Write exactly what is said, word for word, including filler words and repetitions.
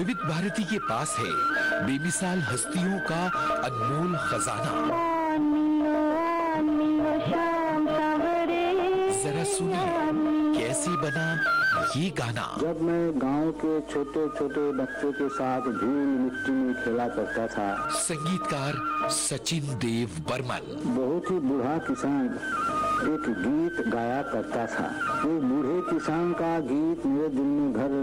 विविध भारती के पास है बेमिसाल हस्तियों का अनमोल खजाना। जरा सुनिए कैसे बना ये गाना। जब मैं गांव के छोटे छोटे बच्चों के साथ धूल मिट्टी में खेला करता था। संगीतकार सचिन देव बर्मन। बहुत ही बूढ़ा किसान एक गीत गाया करता था। वो बूढ़े किसान का गीत मेरे दिल में घर